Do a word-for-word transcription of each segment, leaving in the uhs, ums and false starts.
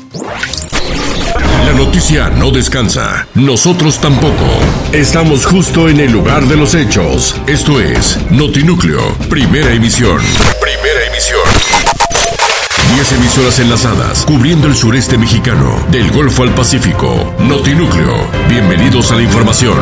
La noticia no descansa, nosotros tampoco. Estamos justo en el lugar de los hechos. Esto es Notinúcleo, primera emisión. Primera emisión. Diez emisoras enlazadas, cubriendo el sureste mexicano, del Golfo al Pacífico. Notinúcleo, bienvenidos a la información.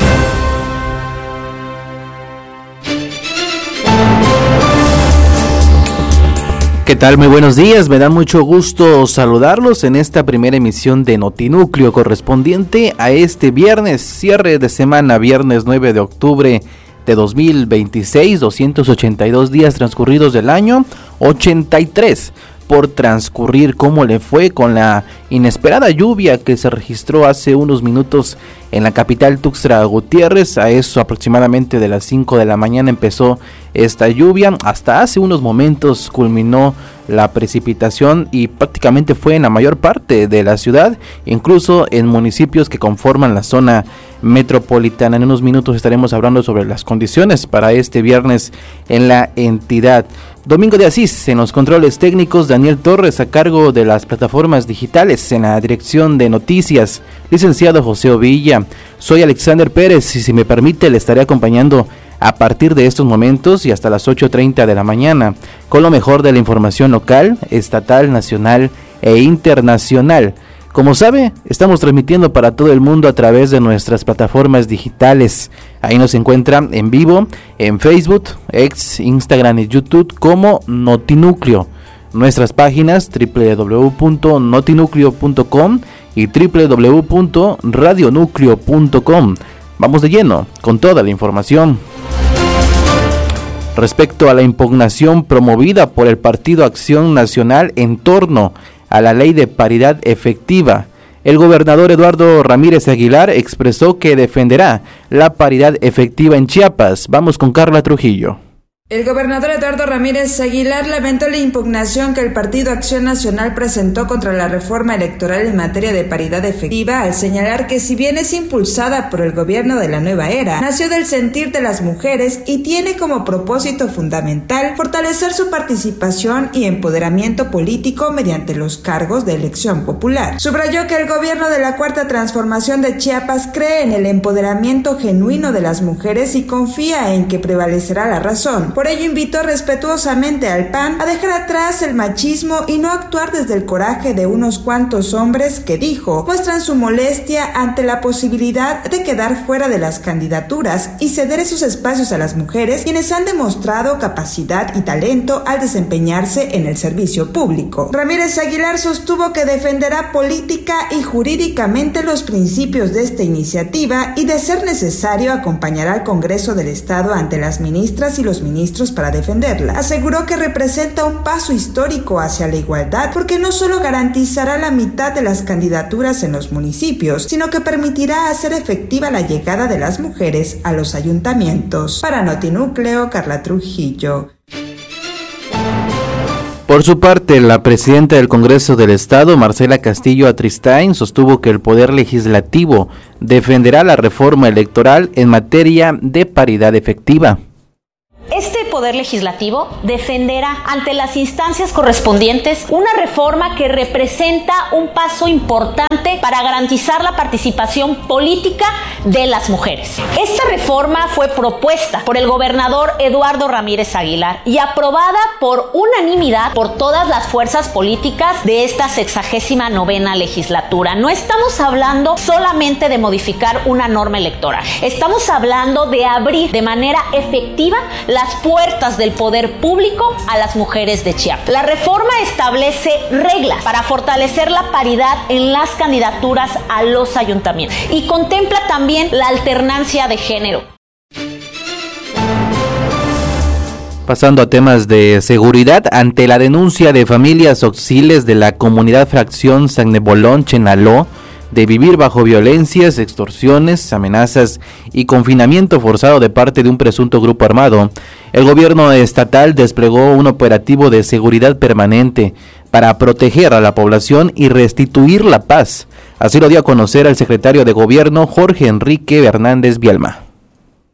¿Qué tal? Muy buenos días, me da mucho gusto saludarlos en esta primera emisión de Notinúcleo correspondiente a este viernes, cierre de semana, viernes nueve de octubre de dos mil veintiséis, doscientos ochenta y dos días transcurridos del año, ochenta y tres por transcurrir. ¿Cómo le fue con la inesperada lluvia que se registró hace unos minutos en la capital Tuxtla Gutiérrez? A eso aproximadamente de las cinco de la mañana empezó esta lluvia, hasta hace unos momentos culminó la precipitación y prácticamente fue en la mayor parte de la ciudad, incluso en municipios que conforman la zona metropolitana. En unos minutos estaremos hablando sobre las condiciones para este viernes en la entidad. Domingo de Asís en los controles técnicos, Daniel Torres a cargo de las plataformas digitales, en la dirección de noticias, licenciado José Ovilla. Soy Alexander Pérez y si me permite le estaré acompañando a partir de estos momentos y hasta las ocho treinta de la mañana con lo mejor de la información local, estatal, nacional e internacional. Como sabe, estamos transmitiendo para todo el mundo a través de nuestras plataformas digitales. Ahí nos encuentra en vivo en Facebook, X, Instagram y YouTube como Notinúcleo. Nuestras páginas doble u doble u doble u punto notinúcleo punto com y doble u doble u doble u punto radionúcleo punto com. Vamos de lleno con toda la información. Respecto a la impugnación promovida por el Partido Acción Nacional en torno a la ley de paridad efectiva, el gobernador Eduardo Ramírez Aguilar expresó que defenderá la paridad efectiva en Chiapas. Vamos con Carla Trujillo. El gobernador Eduardo Ramírez Aguilar lamentó la impugnación que el Partido Acción Nacional presentó contra la reforma electoral en materia de paridad efectiva, al señalar que si bien es impulsada por el gobierno de la nueva era, nació del sentir de las mujeres y tiene como propósito fundamental fortalecer su participación y empoderamiento político mediante los cargos de elección popular. Subrayó que el gobierno de la Cuarta Transformación de Chiapas cree en el empoderamiento genuino de las mujeres y confía en que prevalecerá la razón. Por ello invitó respetuosamente al P A N a dejar atrás el machismo y no actuar desde el coraje de unos cuantos hombres que, dijo, muestran su molestia ante la posibilidad de quedar fuera de las candidaturas y ceder esos espacios a las mujeres, quienes han demostrado capacidad y talento al desempeñarse en el servicio público. Ramírez Aguilar sostuvo que defenderá política y jurídicamente los principios de esta iniciativa y, de ser necesario, acompañará al Congreso del Estado ante las ministras y los ministros para defenderla. Aseguró que representa un paso histórico hacia la igualdad porque no solo garantizará la mitad de las candidaturas en los municipios, sino que permitirá hacer efectiva la llegada de las mujeres a los ayuntamientos. Para Notinúcleo, Carla Trujillo. Por su parte, la presidenta del Congreso del Estado, Marcela Castillo Atristain, sostuvo que el Poder Legislativo defenderá la reforma electoral en materia de paridad efectiva. Este Poder Legislativo defenderá ante las instancias correspondientes una reforma que representa un paso importante para garantizar la participación política de las mujeres. Esta reforma fue propuesta por el gobernador Eduardo Ramírez Aguilar y aprobada por unanimidad por todas las fuerzas políticas de esta sexagésima novena legislatura. No estamos hablando solamente de modificar una norma electoral, estamos hablando de abrir de manera efectiva las puertas del poder público a las mujeres de Chiapas. La reforma establece reglas para fortalecer la paridad en las candidaturas a los ayuntamientos y contempla también la alternancia de género. Pasando a temas de seguridad, ante la denuncia de familias auxiles de la comunidad fracción San Nebolón Chenaló de vivir bajo violencias, extorsiones, amenazas y confinamiento forzado de parte de un presunto grupo armado, el gobierno estatal desplegó un operativo de seguridad permanente para proteger a la población y restituir la paz. Así lo dio a conocer el secretario de Gobierno, Jorge Enrique Hernández Bielma.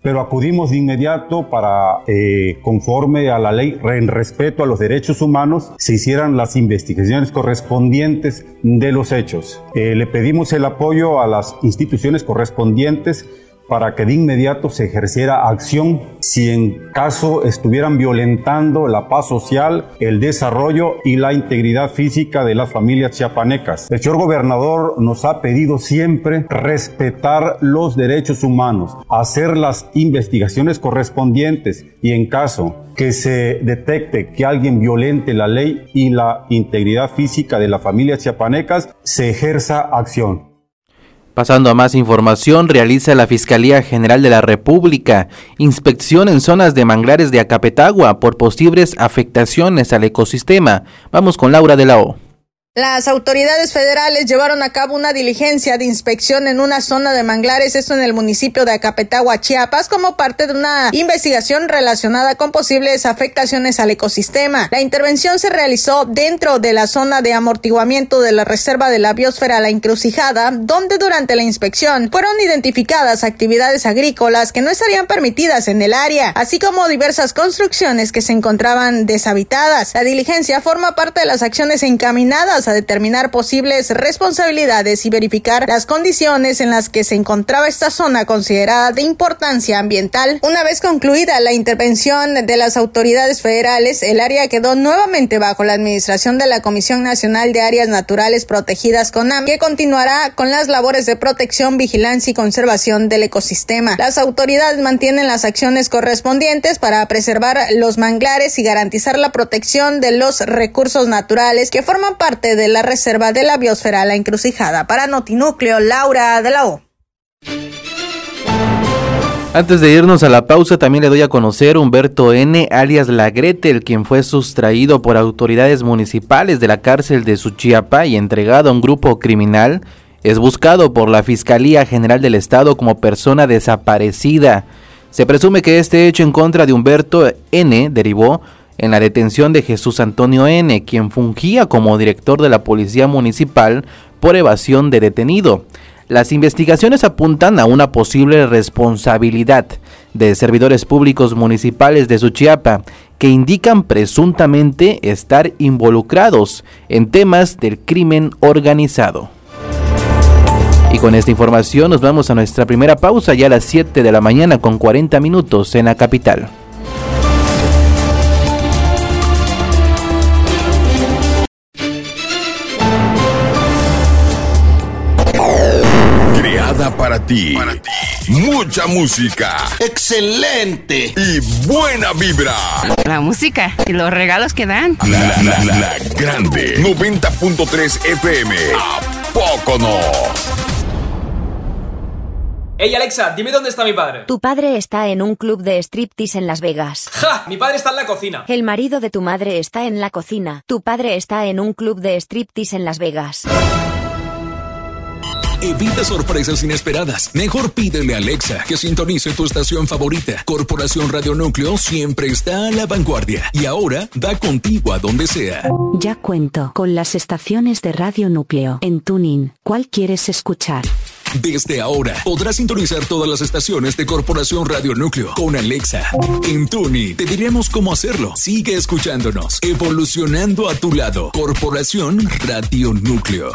pero acudimos de inmediato para, eh, conforme a la ley, en respeto a los derechos humanos, se hicieran las investigaciones correspondientes de los hechos. Eh, le pedimos el apoyo a las instituciones correspondientes para que de inmediato se ejerciera acción si en caso estuvieran violentando la paz social, el desarrollo y la integridad física de las familias chiapanecas. El señor gobernador nos ha pedido siempre respetar los derechos humanos, hacer las investigaciones correspondientes y en caso que se detecte que alguien violente la ley y la integridad física de las familias chiapanecas, se ejerza acción. Pasando a más información, realiza la Fiscalía General de la República inspección en zonas de manglares de Acapetagua por posibles afectaciones al ecosistema. Vamos con Laura de la O. Las autoridades federales llevaron a cabo una diligencia de inspección en una zona de manglares, esto en el municipio de Acapetagua, Chiapas, como parte de una investigación relacionada con posibles afectaciones al ecosistema. La intervención se realizó dentro de la zona de amortiguamiento de la Reserva de la Biosfera La Encrucijada, donde durante la inspección fueron identificadas actividades agrícolas que no estarían permitidas en el área, así como diversas construcciones que se encontraban deshabitadas. La diligencia forma parte de las acciones encaminadas a determinar posibles responsabilidades y verificar las condiciones en las que se encontraba esta zona considerada de importancia ambiental. Una vez concluida la intervención de las autoridades federales, el área quedó nuevamente bajo la administración de la Comisión Nacional de Áreas Naturales Protegidas CONAM, que continuará con las labores de protección, vigilancia y conservación del ecosistema. Las autoridades mantienen las acciones correspondientes para preservar los manglares y garantizar la protección de los recursos naturales que forman parte de la Reserva de la Biosfera La Encrucijada. Para Notinúcleo, Laura de la O. Antes de irnos a la pausa, también le doy a conocer Humberto N., alias La Gretel, quien fue sustraído por autoridades municipales de la cárcel de Suchiapa y entregado a un grupo criminal, es buscado por la Fiscalía General del Estado como persona desaparecida. Se presume que este hecho en contra de Humberto N. derivó en la detención de Jesús Antonio N., quien fungía como director de la Policía Municipal por evasión de detenido. Las investigaciones apuntan a una posible responsabilidad de servidores públicos municipales de Suchiapa que indican presuntamente estar involucrados en temas del crimen organizado. Y con esta información nos vamos a nuestra primera pausa ya a las siete de la mañana con cuarenta minutos en la capital. Para ti. para ti, mucha música, excelente y buena vibra. La música y los regalos que dan. La, la, la, la grande noventa punto tres F M. ¿A poco no? Ey Alexa, dime dónde está mi padre. Tu padre está en un club de striptease en Las Vegas. ¡Ja! Mi padre está en la cocina. El marido de tu madre está en la cocina. Tu padre está en un club de striptease en Las Vegas. Evita sorpresas inesperadas. Mejor pídele a Alexa que sintonice tu estación favorita. Corporación Radio Núcleo siempre está a la vanguardia y ahora da contigo a donde sea. Ya cuento con las estaciones de Radio Núcleo en TuneIn. ¿Cuál quieres escuchar? Desde ahora podrás sintonizar todas las estaciones de Corporación Radio Núcleo con Alexa. En TuneIn te diremos cómo hacerlo. Sigue escuchándonos, evolucionando a tu lado. Corporación Radio Núcleo.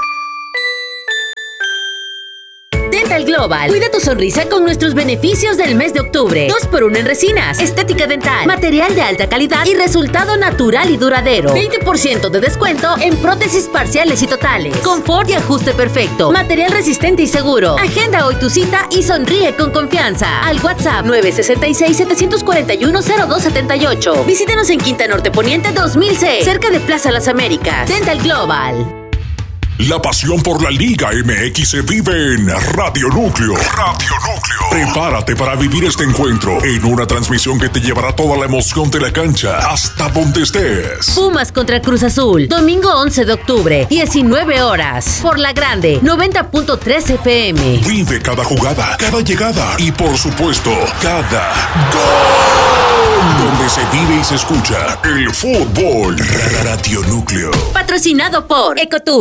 Dental Global. Cuida tu sonrisa con nuestros beneficios del mes de octubre. dos por uno en resinas, estética dental, material de alta calidad y resultado natural y duradero. veinte por ciento de descuento en prótesis parciales y totales. Confort y ajuste perfecto. Material resistente y seguro. Agenda hoy tu cita y sonríe con confianza. Al WhatsApp nueve seis seis, siete cuatro uno, cero dos siete ocho. Visítanos en Quinta Norte Poniente dos mil seis, cerca de Plaza Las Américas. Dental Global. La pasión por la Liga M X se vive en Radio Núcleo. Radio Núcleo. Prepárate para vivir este encuentro en una transmisión que te llevará toda la emoción de la cancha hasta donde estés. Pumas contra Cruz Azul, domingo once de octubre, diecinueve horas, por La Grande, noventa punto tres F M. Vive cada jugada, cada llegada y por supuesto, cada gol. Donde se vive y se escucha el fútbol. Radio Núcleo. Patrocinado por Ecotours. Viaja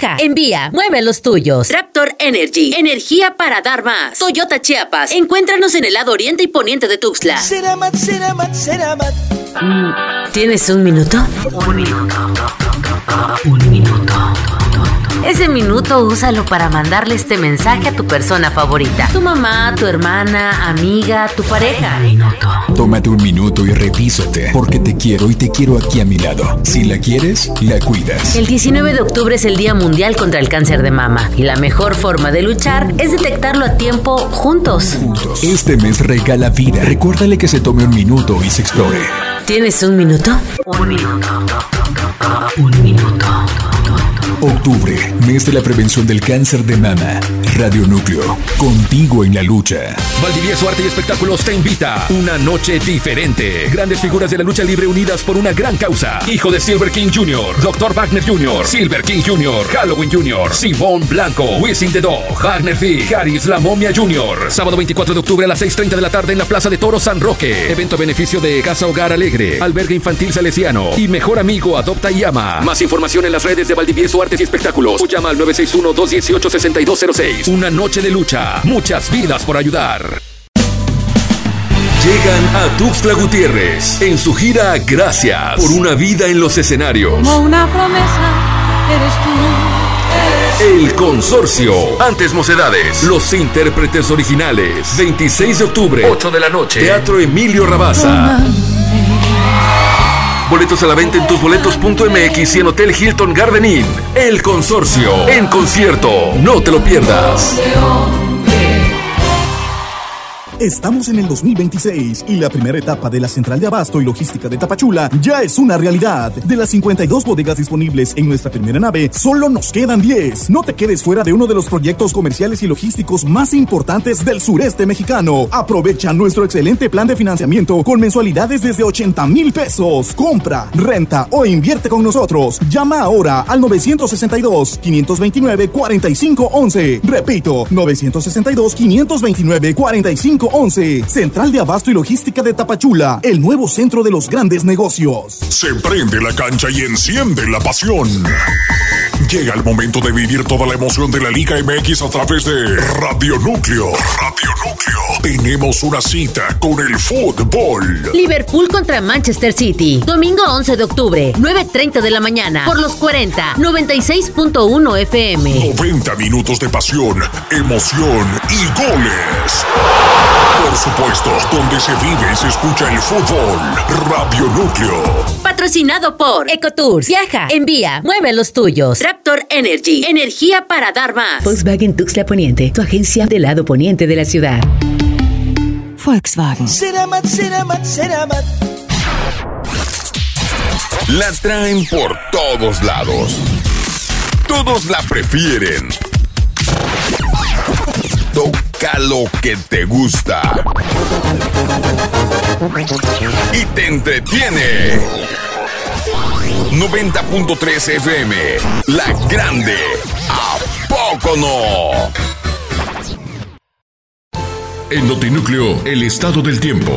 Viaja, envía, mueve los tuyos. Raptor Energy, energía para dar más. Toyota Chiapas, encuéntranos en el lado oriente y poniente de Tuxtla. Ceramat, Ceramat, Ceramat. ¿Tienes un minuto? Un minuto. Un minuto. Ese minuto úsalo para mandarle este mensaje a tu persona favorita. Tu mamá, tu hermana, amiga, tu pareja. Minuto. Tómate un minuto y revísate, porque te quiero y te quiero aquí a mi lado. Si la quieres, la cuidas. El diecinueve de octubre es el Día Mundial contra el Cáncer de Mama y la mejor forma de luchar es detectarlo a tiempo juntos. Juntos. Este mes regala vida. Recuérdale que se tome un minuto y se explore. ¿Tienes un minuto? Un minuto. Un minuto. Octubre, mes de la prevención del cáncer de mama. Radio Núcleo, contigo en la lucha. Valdivieso Arte y Espectáculos te invita. Una noche diferente. Grandes figuras de la lucha libre unidas por una gran causa. Hijo de Silver King junior, doctor Wagner junior, Silver King junior, Halloween junior, Simón Blanco, Wisin the Dog, Wagner F, Harris La Momia junior Sábado veinticuatro de octubre a las seis treinta de la tarde en la Plaza de Toros San Roque. Evento a beneficio de Casa Hogar Alegre, Albergue Infantil Salesiano y Mejor Amigo Adopta y Ama. Más información en las redes de Valdivieso Artes y Espectáculos o llama al nueve seis uno, dos uno ocho, seis dos cero seis. Una noche de lucha, muchas vidas por ayudar. Llegan a Tuxtla Gutiérrez en su gira Gracias por una vida en los escenarios. Como una promesa, eres tú. Eres El Consorcio, antes Mocedades, los intérpretes originales. veintiséis de octubre, ocho de la noche, Teatro Emilio Rabasa. Boletos a la venta en tusboletos punto m x y en Hotel Hilton Garden Inn. El Consorcio, en concierto, no te lo pierdas. Estamos en el dos mil veintiséis y la primera etapa de la Central de Abasto y Logística de Tapachula ya es una realidad. De las cincuenta y dos bodegas disponibles en nuestra primera nave, solo nos quedan diez. No te quedes fuera de uno de los proyectos comerciales y logísticos más importantes del sureste mexicano. Aprovecha nuestro excelente plan de financiamiento con mensualidades desde ochenta mil pesos. Compra, renta o invierte con nosotros. Llama ahora al nueve seis dos, cinco dos nueve, cuatro cinco once. Repito, nueve seis dos, cinco dos nueve, cuatro cinco once. Central de Abasto y Logística de Tapachula, el nuevo centro de los grandes negocios. Se prende la cancha y enciende la pasión. Llega el momento de vivir toda la emoción de la Liga M X a través de Radio Núcleo. Radio Núcleo. Tenemos una cita con el fútbol. Liverpool contra Manchester City. Domingo once de octubre, nueve treinta de la mañana. Por los cuarenta, noventa y seis punto uno F M. noventa minutos de pasión, emoción y goles. Por supuesto, donde se vive y se escucha el fútbol. Radio Núcleo. Patrocinado por Ecotours. Viaja, envía, mueve los tuyos. Raptor Energy, energía para dar más. Volkswagen Tuxtla Poniente, tu agencia del lado poniente de la ciudad. Volkswagen. Ceramat, Ceramat, Ceramat. La traen por todos lados. Todos la prefieren. Toca lo que te gusta y te entretiene. noventa punto tres F M, La Grande. ¿A poco no? En Notinúcleo, el estado del tiempo.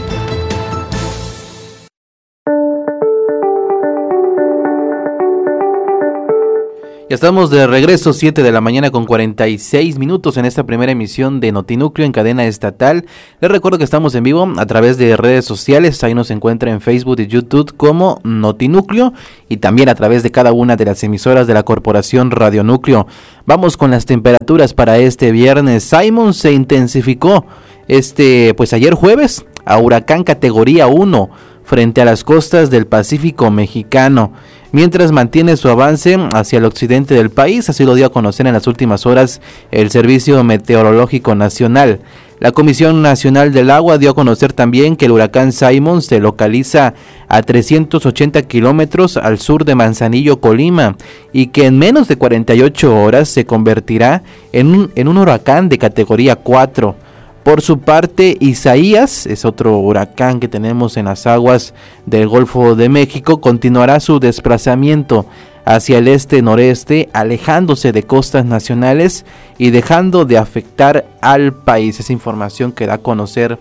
Ya estamos de regreso, siete de la mañana con cuarenta y seis minutos en esta primera emisión de Notinúcleo en cadena estatal. Les recuerdo que estamos en vivo a través de redes sociales, ahí nos encuentra en Facebook y YouTube como Notinúcleo y también a través de cada una de las emisoras de la Corporación Radio Núcleo. Vamos con las temperaturas para este viernes. Simon se intensificó este, pues ayer jueves a huracán categoría uno frente a las costas del Pacífico mexicano, mientras mantiene su avance hacia el occidente del país. Así lo dio a conocer en las últimas horas el Servicio Meteorológico Nacional. La Comisión Nacional del Agua dio a conocer también que el huracán Simon se localiza a trescientos ochenta kilómetros al sur de Manzanillo, Colima, y que en menos de cuarenta y ocho horas se convertirá en un, en un huracán de categoría cuatro. Por su parte, Isaías, es otro huracán que tenemos en las aguas del Golfo de México, continuará su desplazamiento hacia el este-noreste, alejándose de costas nacionales y dejando de afectar al país. Esa información que da a conocer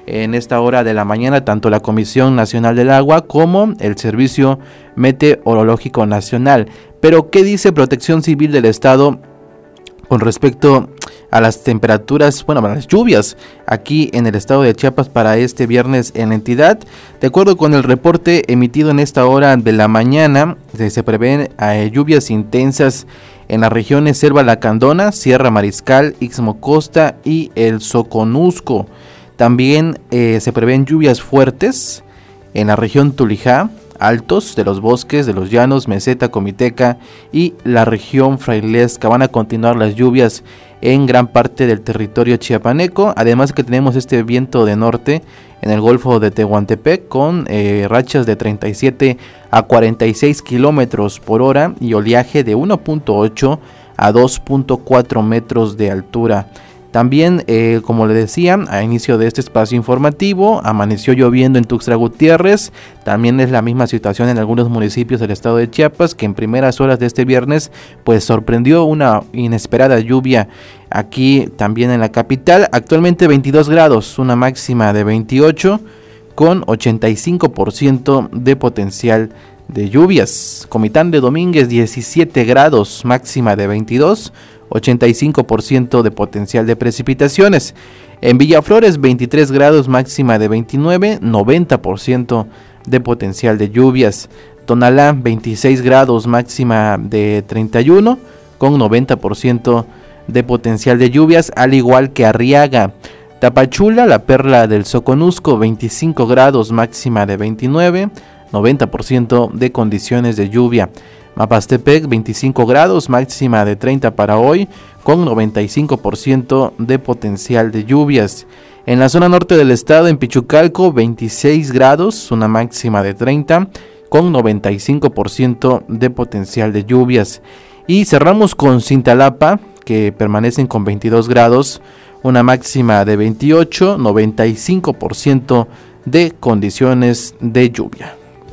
en esta hora de la mañana tanto la Comisión Nacional del Agua como el Servicio Meteorológico Nacional. Pero ¿qué dice Protección Civil del Estado con respecto a las temperaturas, bueno, a las lluvias aquí en el estado de Chiapas para este viernes en la entidad? De acuerdo con el reporte emitido en esta hora de la mañana, se prevén eh, lluvias intensas en las regiones Selva Lacandona, Sierra Mariscal, Istmo Costa y el Soconusco. También eh, se prevén lluvias fuertes en la región Tulijá, Altos de los Bosques, de los Llanos, Meseta, Comiteca y la región Frailesca. Van a continuar las lluvias en gran parte del territorio chiapaneco, además que tenemos este viento de norte en el Golfo de Tehuantepec con eh, rachas de treinta y siete a cuarenta y seis kilómetros por hora y oleaje de uno punto ocho a dos punto cuatro metros de altura. También, eh, como le decía, a inicio de este espacio informativo, amaneció lloviendo en Tuxtla Gutiérrez. También es la misma situación en algunos municipios del estado de Chiapas, que en primeras horas de este viernes, pues sorprendió una inesperada lluvia aquí también en la capital. Actualmente veintidós grados, una máxima de veintiocho, con ochenta y cinco por ciento de potencial de lluvias. Comitán de Domínguez, diecisiete grados, máxima de veintidós, ochenta y cinco por ciento de potencial de precipitaciones. En Villaflores, veintitrés grados, máxima de veintinueve, noventa por ciento de potencial de lluvias. Tonalá, veintiséis grados, máxima de treinta y uno, con noventa por ciento de potencial de lluvias, al igual que Arriaga. Tapachula, la perla del Soconusco, veinticinco grados, máxima de veintinueve, noventa por ciento de condiciones de lluvia. Mapastepec, veinticinco grados, máxima de treinta para hoy, con noventa y cinco por ciento de potencial de lluvias. En la zona norte del estado, en Pichucalco, veintiséis grados, una máxima de treinta, con noventa y cinco por ciento de potencial de lluvias. Y cerramos con Cintalapa, que permanecen con veintidós grados, una máxima de veintiocho, noventa y cinco por ciento de condiciones de lluvia.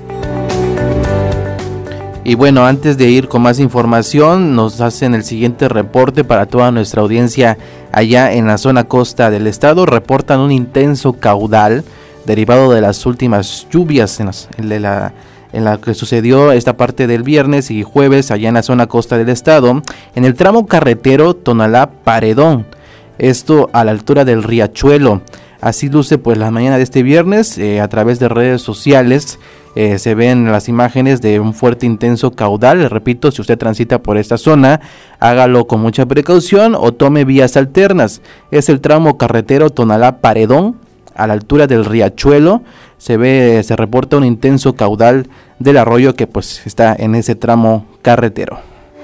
Y bueno, antes de ir con más información, nos hacen el siguiente reporte para toda nuestra audiencia allá en la zona costa del estado. Reportan un intenso caudal derivado de las últimas lluvias en, las, en, la, en la que sucedió esta parte del viernes y jueves allá en la zona costa del estado, en el tramo carretero Tonalá-Paredón, esto a la altura del Riachuelo. Así luce pues la mañana de este viernes eh, a través de redes sociales. Eh, se ven las imágenes de un fuerte intenso caudal. Les repito, si usted transita por esta zona, hágalo con mucha precaución o tome vías alternas. Es el tramo carretero Tonalá-Paredón, a la altura del Riachuelo. Se ve, se reporta un intenso caudal del arroyo que pues está en ese tramo carretero.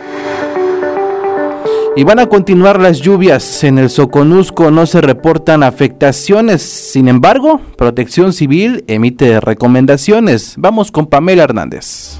Y van a continuar las lluvias en el Soconusco, no se reportan afectaciones. Sin embargo, Protección Civil emite recomendaciones. Vamos con Pamela Hernández.